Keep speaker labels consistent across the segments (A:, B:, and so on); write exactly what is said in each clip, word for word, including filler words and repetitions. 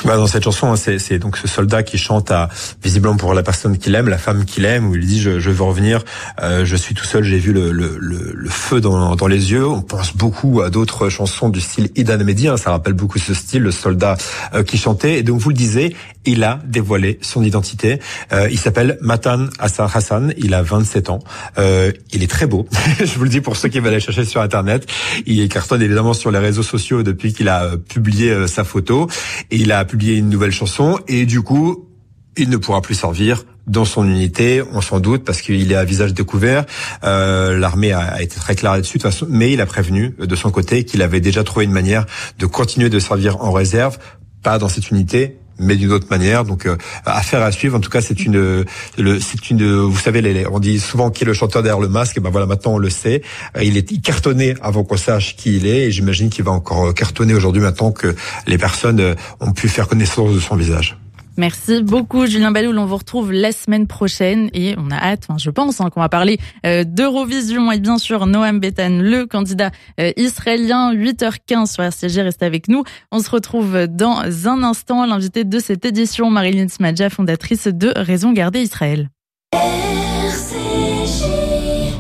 A: Bah, dans cette chanson, c'est, c'est donc ce soldat qui chante à, visiblement pour la personne qu'il aime, la femme qu'il aime, où il dit je, je veux revenir, euh, je suis tout seul, j'ai vu le, le, le, le feu dans, dans les yeux. On pense beaucoup à d'autres chansons du style Idan Mehdi, hein, ça rappelle beaucoup ce style, le soldat euh, qui chantait. Et donc vous le disiez, il a dévoilé son identité. Euh, il s'appelle Matan Hassan, il a vingt-sept ans. Euh, il est très beau, je vous le dis pour ceux qui veulent aller chercher sur Internet. Il cartonne évidemment sur les réseaux sociaux depuis qu'il a publié euh, sa photo. Et il a publié une nouvelle chanson et du coup, il ne pourra plus servir dans son unité, on s'en doute, parce qu'il est à visage découvert. Euh, l'armée a, a été très claire là-dessus, de toute façon, mais il a prévenu de son côté qu'il avait déjà trouvé une manière de continuer de servir en réserve, pas dans cette unité, mais d'une autre manière. Donc, euh, affaire à suivre. En tout cas, c'est une, le, c'est une, vous savez, les, on dit souvent qui est le chanteur derrière le masque. Et ben voilà, maintenant on le sait. Il est il cartonné avant qu'on sache qui il est, et j'imagine qu'il va encore cartonner aujourd'hui maintenant que les personnes ont pu faire connaissance de son visage.
B: Merci beaucoup Julien Balloul, on vous retrouve la semaine prochaine et on a hâte, enfin, je pense hein, qu'on va parler euh, d'Eurovision et bien sûr Noam Betan, le candidat euh, israélien, huit heures quinze sur R C J, restez avec nous. On se retrouve dans un instant, l'invitée de cette édition, Marilyn Smadja, fondatrice de Raison Garder Israël.
C: R C J.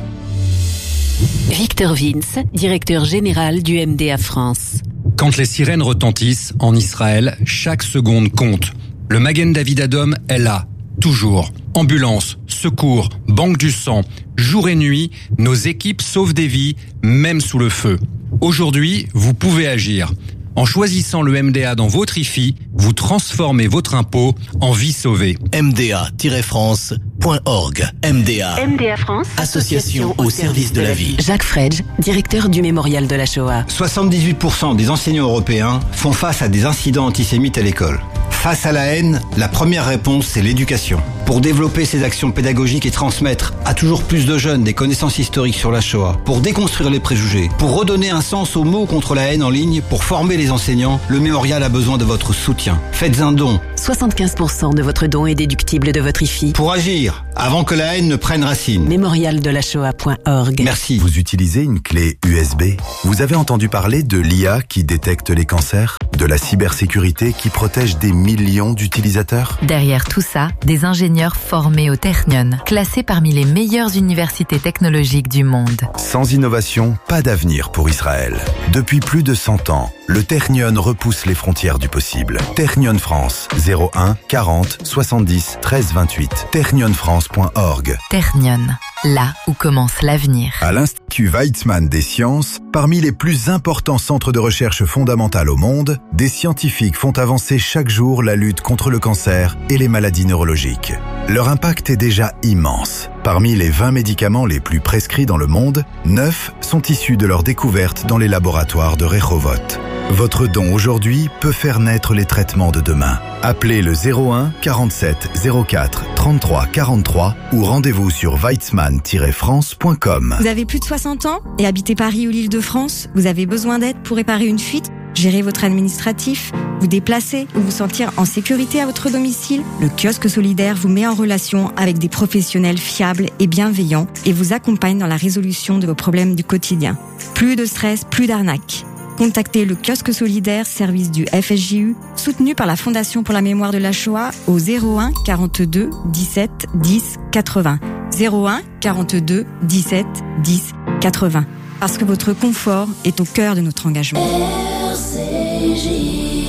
D: Victor Vince, directeur général du M D A France.
E: Quand les sirènes retentissent en Israël, chaque seconde compte. Le Magen David Adom est là, toujours. Ambulance, secours, banque du sang, jour et nuit, nos équipes sauvent des vies, même sous le feu. Aujourd'hui, vous pouvez agir. En choisissant le M D A dans votre I F I, vous transformez votre impôt en vie sauvée.
F: M D A France point org. M D A.
D: M D A France,
F: Association au service de la vie.
D: Jacques Fredge, directeur du Mémorial de la Shoah.
G: soixante-dix-huit pour cent des enseignants européens font face à des incidents antisémites à l'école. Face à la haine, la première réponse, c'est l'éducation. Pour développer ces actions pédagogiques et transmettre à toujours plus de jeunes des connaissances historiques sur la Shoah, pour déconstruire les préjugés, pour redonner un sens aux mots contre la haine en ligne, pour former les enseignants, le Mémorial a besoin de votre soutien. Faites un don.
D: soixante-quinze pour cent de votre don est déductible de votre I F I.
G: Pour agir, avant que la haine ne prenne racine.
D: Mémorial de la Shoah point org.
G: Merci.
H: Vous utilisez une clé U S B? Vous avez entendu parler de l'I A qui détecte les cancers? De la cybersécurité qui protège des millions d'utilisateurs?
I: Derrière tout ça, des ingénieurs formés au Technion, classés parmi les meilleures universités technologiques du monde.
H: Sans innovation, pas d'avenir pour Israël. Depuis plus de cent ans, le Technion repousse les frontières du possible. Technion France, zéro un quarante soixante-dix treize vingt-huit. technion france point org.
I: Technion, là où commence l'avenir.
H: À l'Institut Weizmann des sciences, parmi les plus importants centres de recherche fondamentale au monde, des scientifiques font avancer chaque jour la lutte contre le cancer et les maladies neurologiques. Leur impact est déjà immense. Parmi les vingt médicaments les plus prescrits dans le monde, neuf sont issus de leur découverte dans les laboratoires de Rehovot. Votre don aujourd'hui peut faire naître les traitements de demain. Appelez le zéro un quarante-sept zéro quatre trente-trois quarante-trois ou rendez-vous sur weizmann tiret france point com.
J: Vous avez plus de soixante ans et habitez Paris ou l'Île-de-France? Vous avez besoin d'aide pour réparer une fuite, gérer votre administratif, vous déplacer ou vous sentir en sécurité à votre domicile? Le kiosque solidaire vous met en relation avec des professionnels fiables et bienveillants et vous accompagne dans la résolution de vos problèmes du quotidien. Plus de stress, plus d'arnaques. Contactez le kiosque solidaire, service du F S J U, soutenu par la Fondation pour la mémoire de la Shoah au zéro un quarante-deux dix-sept dix quatre-vingts. zéro un quarante-deux dix-sept dix quatre-vingts. Parce que votre confort est au cœur de notre engagement.
C: R C J.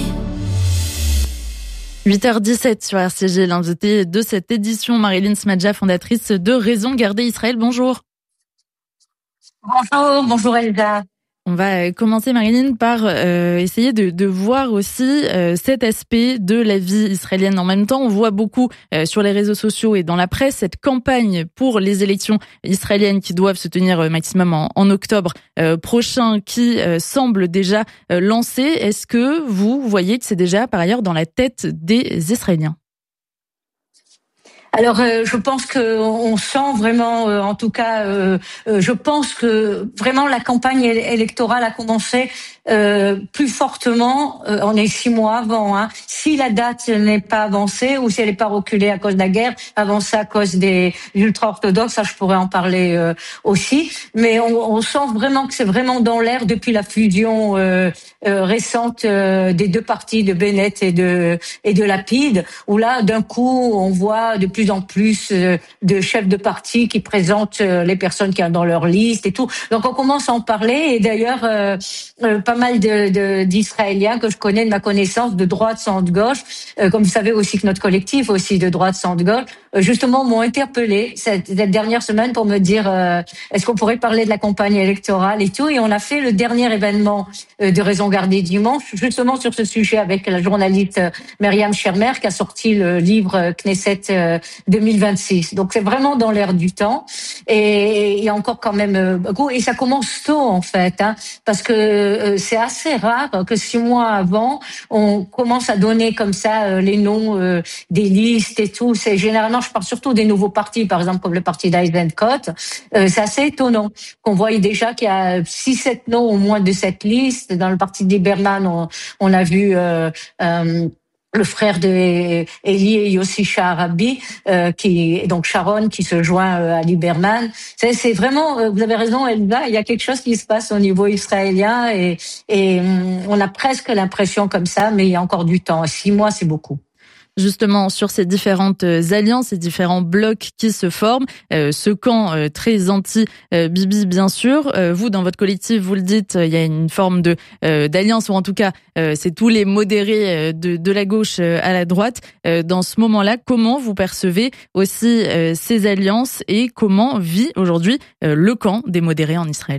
B: huit heures dix-sept sur R C J, l'invitée de cette édition, Marilyn Smadja, fondatrice de Raison Garder Israël. Bonjour.
K: Bonjour, bonjour Elsa.
B: On va commencer, Marilyn, par euh, essayer de, de voir aussi euh, cet aspect de la vie israélienne. En même temps, on voit beaucoup euh, sur les réseaux sociaux et dans la presse cette campagne pour les élections israéliennes qui doivent se tenir euh, maximum en, en octobre euh, prochain, qui euh, semble déjà euh, lancée. Est-ce que vous voyez que c'est déjà par ailleurs dans la tête des Israéliens ?
K: Alors, euh, je pense que on sent vraiment, euh, en tout cas, euh, euh, je pense que vraiment la campagne électorale a commencé euh, plus fortement, euh, on est six mois avant, hein, si la date n'est pas avancée ou si elle n'est pas reculée à cause de la guerre, avancée à cause des ultra-orthodoxes, ça je pourrais en parler euh, aussi, mais on, on sent vraiment que c'est vraiment dans l'air depuis la fusion euh, euh, récente euh, des deux partis de Bennett et de et de Lapid, où là d'un coup on voit de plus en plus euh, de chefs de parti qui présentent euh, les personnes qui ont dans leur liste et tout, donc on commence à en parler, et d'ailleurs euh, euh, pas mal de, de d'Israéliens que je connais de ma connaissance de droite centre-gauche, euh, comme vous savez aussi que notre collectif aussi de droite centre-gauche, euh, justement m'ont interpellé cette, cette dernière semaine pour me dire euh, est-ce qu'on pourrait parler de la campagne électorale et tout, et on a fait le dernier événement euh, de Raison Gardée dimanche justement sur ce sujet avec la journaliste euh, Myriam Shermer qui a sorti le livre euh, Knesset euh, deux mille vingt-six. Donc c'est vraiment dans l'air du temps, et il y a encore quand même euh, et ça commence tôt en fait, hein, parce que euh, c'est assez rare que six mois avant on commence à donner comme ça euh, les noms euh, des listes et tout. C'est généralement, je parle surtout des nouveaux partis, par exemple comme le parti d'Eisenkot. Euh, c'est assez étonnant qu'on voit déjà qu'il y a six sept noms au moins de cette liste. Dans le parti de Lieberman, on, on a vu euh, euh, le frère de Eli et Yossi Sha'arabi, euh, qui donc Sharon, qui se joint euh, à Lieberman. C'est, c'est vraiment, euh, vous avez raison, Elba, il y a quelque chose qui se passe au niveau israélien, et, et hum, on a presque l'impression comme ça, mais il y a encore du temps. Six mois, c'est beaucoup.
B: Justement, sur ces différentes alliances, ces différents blocs qui se forment, euh, ce camp euh, très anti-Bibi, bien sûr. Euh, vous, dans votre collectif, vous le dites, il y a une forme de euh, d'alliance, ou en tout cas, euh, c'est tous les modérés de, de la gauche à la droite. Euh, dans ce moment-là, comment vous percevez aussi euh, ces alliances, et comment vit aujourd'hui euh, le camp des modérés en Israël ?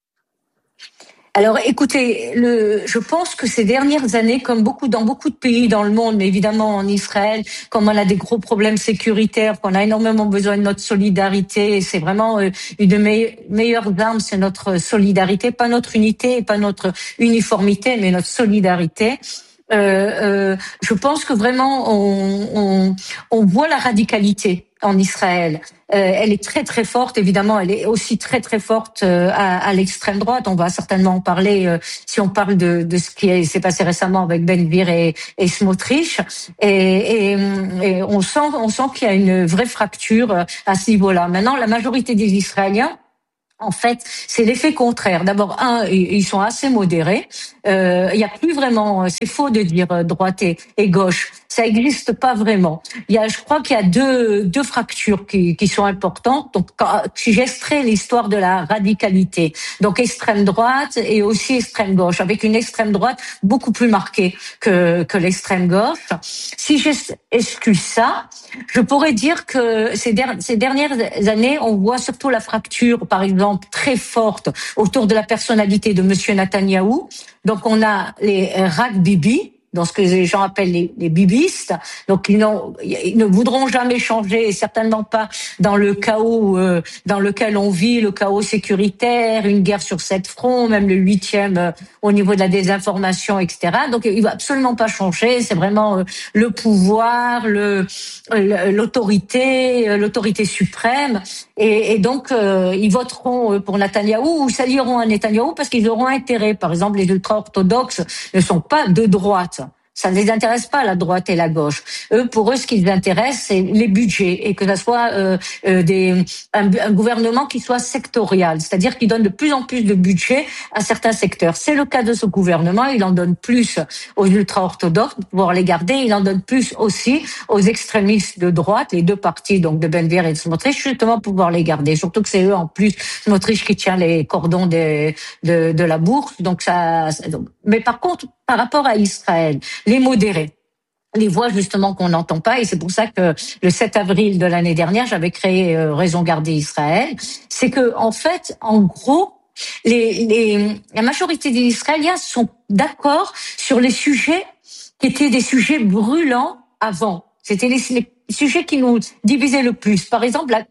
K: Alors, écoutez, le, je pense que ces dernières années, comme beaucoup dans beaucoup de pays dans le monde, mais évidemment en Israël, comme on a des gros problèmes sécuritaires, qu'on a énormément besoin de notre solidarité, et c'est vraiment euh, une des me- meilleures armes, c'est notre solidarité, pas notre unité, et pas notre uniformité, mais notre solidarité. Euh, euh, je pense que vraiment on, on, on voit la radicalité en Israël. Euh, elle est très très forte, évidemment. Elle est aussi très très forte euh, à, à l'extrême droite. On va certainement en parler euh, si on parle de, de ce qui s'est passé récemment avec Ben Gvir et, et Smotrich. Et, et, et on sent, on sent qu'il y a une vraie fracture à ce niveau-là. Maintenant, la majorité des Israéliens, en fait, c'est l'effet contraire. D'abord, un, ils sont assez modérés. Euh, il y a plus vraiment, c'est faux de dire droite et, et gauche. Ça existe pas vraiment. Il y a, je crois qu'il y a deux, deux fractures qui, qui sont importantes. Donc, quand, si j'extrais l'histoire de la radicalité, donc extrême droite et aussi extrême gauche, avec une extrême droite beaucoup plus marquée que, que l'extrême gauche. Si j'exclus ça, je pourrais dire que ces, der- ces dernières années, on voit surtout la fracture, par exemple, très forte autour de la personnalité de Monsieur Netanyahou. Donc, on a les Rak Bibi, dans ce que les gens appellent les, les bibistes. Donc, ils, n'ont, ils ne voudront jamais changer, et certainement pas dans le chaos euh, dans lequel on vit, le chaos sécuritaire, une guerre sur sept fronts, même le huitième euh, au niveau de la désinformation, et cetera. Donc, il va absolument pas changer. C'est vraiment euh, le pouvoir, le, euh, l'autorité, euh, l'autorité suprême. Et, et donc, euh, ils voteront pour Netanyahou ou s'allieront à Netanyahou parce qu'ils auront intérêt. Par exemple, les ultra-orthodoxes ne sont pas de droite. Ça ne les intéresse pas, la droite et la gauche. Eux, pour eux, ce qui les intéresse, c'est les budgets, et que ça soit euh, euh, des, un, un gouvernement qui soit sectorial, c'est-à-dire qui donne de plus en plus de budget à certains secteurs. C'est le cas de ce gouvernement. Il en donne plus aux ultra-orthodoxes pour pouvoir les garder. Il en donne plus aussi aux extrémistes de droite, les deux partis, donc de Ben Gvir et de Smotrich, justement pour pouvoir les garder. Surtout que c'est eux, en plus, Smotrich qui tient les cordons de, de, de la bourse. Donc ça, ça donc. Mais par contre, par rapport à Israël, les modérés, les voix justement qu'on n'entend pas, et c'est pour ça que le sept avril de l'année dernière, j'avais créé euh, Raison Gardée Israël, c'est que en fait, en gros, les, les, la majorité des Israéliens sont d'accord sur les sujets qui étaient des sujets brûlants avant. C'était les, les sujets qui nous divisaient le plus. Par exemple, la, la,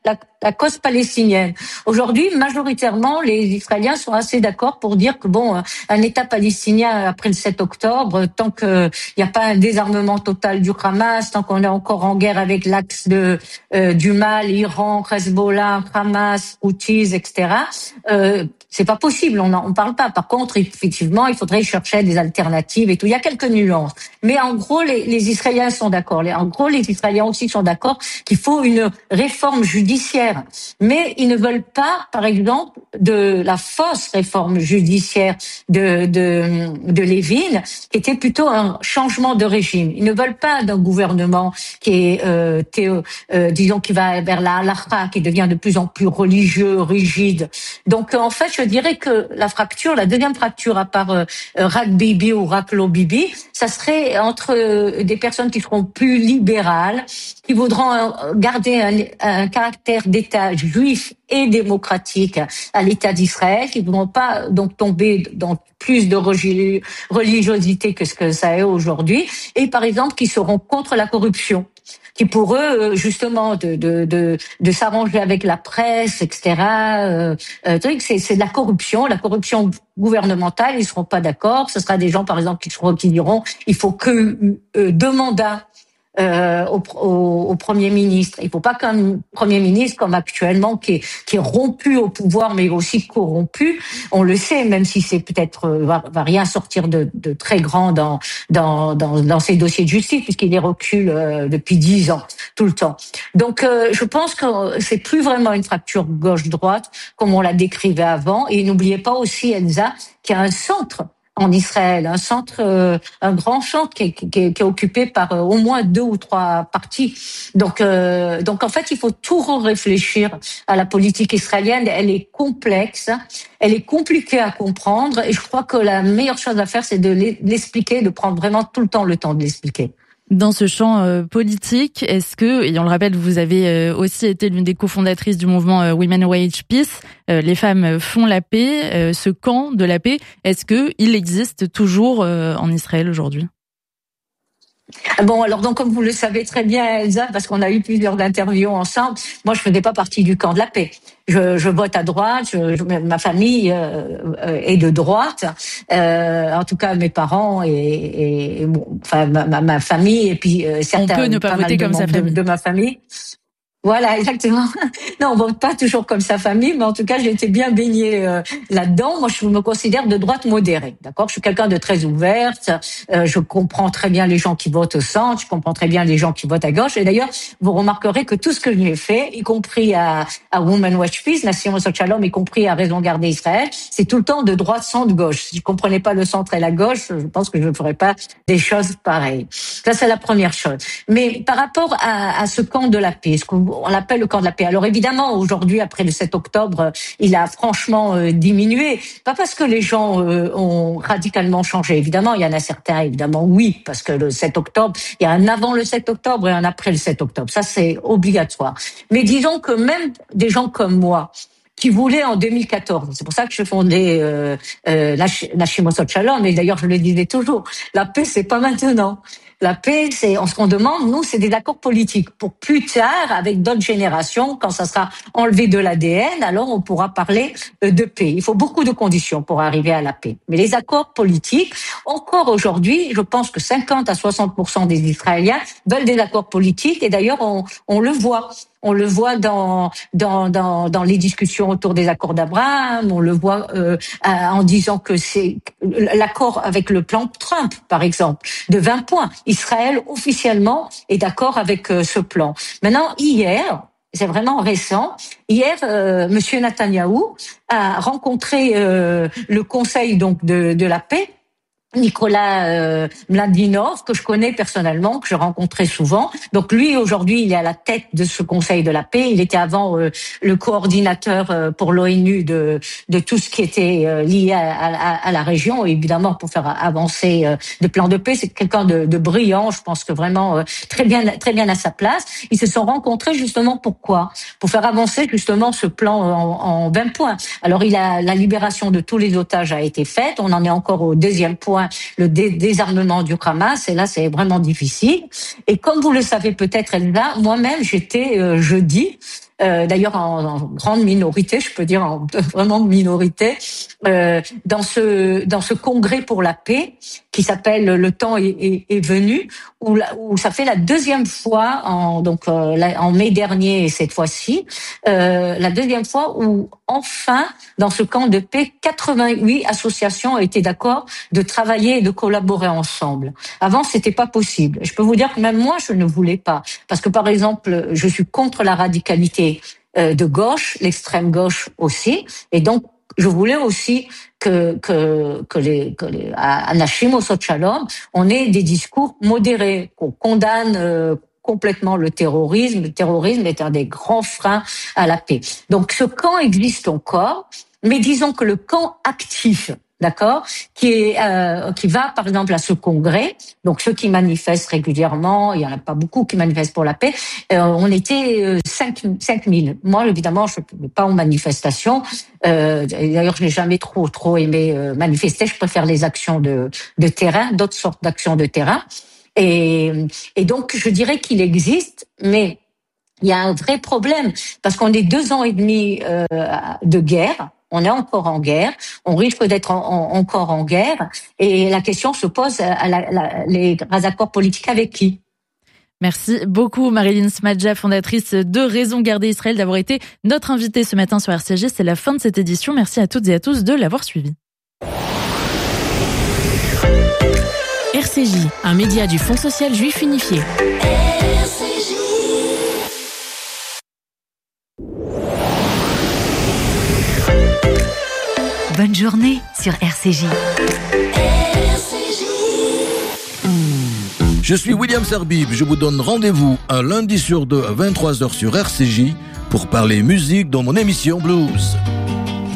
K: la cause palestinienne. Aujourd'hui, majoritairement, les Israéliens sont assez d'accord pour dire que bon, un État palestinien après le sept octobre, tant qu'il n'y a pas un désarmement total du Hamas, tant qu'on est encore en guerre avec l'axe de euh, du mal, Iran, Hezbollah, Hamas, Houthis, et cetera. Euh, c'est pas possible, on n'en parle pas. Par contre, effectivement, il faudrait chercher des alternatives et tout. Il y a quelques nuances. Mais en gros, les, les Israéliens sont d'accord. En gros, les Israéliens aussi sont d'accord qu'il faut une réforme judiciaire. Mais ils ne veulent pas, par exemple, de la fausse réforme judiciaire de, de, de Lévin, qui était plutôt un changement de régime. Ils ne veulent pas d'un gouvernement qui est, euh, théo, euh, disons, qui va vers la halakha, qui devient de plus en plus religieux, rigide. Donc, en fait, je dirais que la fracture, la deuxième fracture, à part euh, Rak Bibi ou Rak Lo Bibi, ça serait entre euh, des personnes qui seront plus libérales, qui voudront euh, garder un, un caractère d'État juif et démocratique à l'État d'Israël, qui ne voudront pas donc tomber dans plus de religiosité que ce que ça est aujourd'hui, et par exemple qui seront contre la corruption, qui pour eux justement de de de, de s'arranger avec la presse, et cetera. Euh, euh, c'est c'est de la corruption, la corruption gouvernementale. Ils seront pas d'accord. Ce sera des gens par exemple qui seront qui diront il faut que euh, deux mandats. Euh, au, au, au Premier ministre. Il ne faut pas qu'un Premier ministre comme actuellement qui est, qui est rompu au pouvoir mais aussi corrompu, on le sait, même si c'est peut-être euh, va, va rien sortir de, de très grand dans dans dans, dans ces dossiers de justice puisqu'il est recule euh, depuis dix ans tout le temps. Donc euh, je pense que c'est plus vraiment une fracture gauche-droite comme on la décrivait avant. Et n'oubliez pas aussi, Elsa, qu'il y a un centre en Israël, un centre, euh, un grand centre qui est, qui est, qui est occupé par euh, au moins deux ou trois partis. Donc, euh, donc en fait, il faut tout réfléchir à la politique israélienne. Elle est complexe, elle est compliquée à comprendre, et je crois que la meilleure chose à faire, c'est de l'expliquer, de prendre vraiment tout le temps le temps de l'expliquer.
B: Dans ce champ euh, politique, est-ce que, et on le rappelle, vous avez euh, aussi été l'une des cofondatrices du mouvement euh, Women Wage Peace, euh, les femmes font la paix, euh, ce camp de la paix, est-ce que il existe toujours euh, en Israël aujourd'hui ?
K: Bon, alors donc comme vous le savez très bien, Elsa, parce qu'on a eu plusieurs interviews ensemble, moi je faisais pas partie du camp de la paix. Je, je vote à droite, je, je, ma famille euh, est de droite, euh, en tout cas mes parents et, et bon, enfin ma, ma, ma famille et puis euh, certains.
B: On peut ne pas, pas voter comme sa famille.
K: De, de ma famille. Voilà, exactement. Non, on vote pas toujours comme sa famille, mais en tout cas, j'ai été bien baignée euh, là-dedans. Moi, je me considère de droite modérée, d'accord ? Je suis quelqu'un de très ouverte. Euh, je comprends très bien les gens qui votent au centre. Je comprends très bien les gens qui votent à gauche. Et d'ailleurs, vous remarquerez que tout ce que j'ai fait, y compris à, à Women Watch Peace, Nation Shalom, y compris à Raison Garder Israël, c'est tout le temps de droite, centre, gauche. Si je comprenais pas le centre et la gauche, je pense que je ne ferais pas des choses pareilles. Ça, c'est la première chose. Mais par rapport à, à ce camp de la paix, ce que on l'appelle le camp de la paix. Alors évidemment, aujourd'hui, après le sept octobre, il a franchement euh, diminué. Pas parce que les gens euh, ont radicalement changé. Évidemment, il y en a certains, évidemment, oui, parce que le sept octobre, il y a un avant le sept octobre et un après le sept octobre. Ça, c'est obligatoire. Mais disons que même des gens comme moi, qui voulaient en deux mille quatorze, c'est pour ça que je fondais euh, euh, Nashim Osot Shalom, et d'ailleurs je le disais toujours, la paix c'est pas maintenant. La paix, c'est, ce qu'on demande, nous, c'est des accords politiques. Pour plus tard, avec d'autres générations, quand ça sera enlevé de l'A D N, alors on pourra parler de paix. Il faut beaucoup de conditions pour arriver à la paix. Mais les accords politiques, encore aujourd'hui, je pense que cinquante à soixante pour cent des Israéliens veulent des accords politiques, et d'ailleurs, on, on le voit. On le voit dans dans dans dans les discussions autour des accords d'Abraham. On le voit euh, en disant que c'est l'accord avec le plan Trump, par exemple, de vingt points. Israël officiellement est d'accord avec euh, ce plan. Maintenant, hier, c'est vraiment récent. Hier, euh, Monsieur Netanyahou a rencontré euh, le Conseil donc de de la paix. Nicolas euh, Mladinov, que je connais personnellement, que je rencontrais souvent. Donc lui, aujourd'hui, il est à la tête de ce Conseil de la paix. Il était avant euh, le coordinateur euh, pour l'ONU de de tout ce qui était euh, lié à, à, à la région, et évidemment pour faire avancer euh, des plans de paix. C'est quelqu'un de, de brillant, je pense que vraiment euh, très bien très bien à sa place. Ils se sont rencontrés justement pourquoi ? Pour faire avancer justement ce plan en, en vingt points. Alors il a la libération de tous les otages a été faite. On en est encore au deuxième point, le dé- désarmement du Hamas, et là c'est vraiment difficile. Et comme vous le savez peut-être, Elsa, moi-même j'étais euh, jeudi euh, d'ailleurs en, en grande minorité, je peux dire en vraiment minorité, euh, dans ce dans ce congrès pour la paix qui s'appelle Le temps est, est, est venu, où, la, où ça fait la deuxième fois en donc euh, la, en mai dernier et cette fois-ci euh, la deuxième fois où enfin dans ce camp de paix quatre-vingt-huit associations ont été d'accord de travailler et de collaborer ensemble. Avant c'était pas possible. Je peux vous dire que même moi je ne voulais pas parce que par exemple je suis contre la radicalité euh, de gauche, l'extrême gauche aussi, et donc je voulais aussi que que que les que les Anashim Osot Shalom, on ait des discours modérés, qu'on condamne euh, complètement le terrorisme. Le terrorisme est un des grands freins à la paix. Donc ce camp existe encore, mais disons que le camp actif, d'accord, qui est euh, qui va par exemple à ce congrès, donc ceux qui manifestent régulièrement, il y en a pas beaucoup qui manifestent pour la paix, euh, on était euh, cinq mille. Moi évidemment je ne vais pas aux manifestations, euh, d'ailleurs je n'ai jamais trop trop aimé euh, manifester, je préfère les actions de de terrain, d'autres sortes d'actions de terrain, et et donc je dirais qu'il existe, mais il y a un vrai problème parce qu'on est deux ans et demi euh, de guerre. On est encore en guerre, on risque d'être en, en, encore en guerre, et la question se pose à la, la, les accords politiques avec qui ?
B: Merci beaucoup Marilyn Smadja, fondatrice de Raison Garder Israël, d'avoir été notre invitée ce matin sur R C J. C'est la fin de cette édition. Merci à toutes et à tous de l'avoir suivi.
D: R C J, un média du Fonds social juif unifié.
C: R C J.
I: Bonne journée sur R C J.
C: R C J.
L: Je suis William Serbib, je vous donne rendez-vous un lundi sur deux à vingt-trois heures sur R C J pour parler musique dans mon émission Blues.